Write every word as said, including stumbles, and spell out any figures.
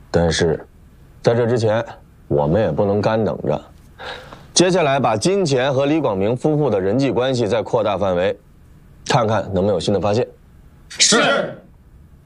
但是，在这之前，我们也不能干等着。接下来把金钱和李广明夫妇的人际关系再扩大范围，看看能没有新的发现。 是。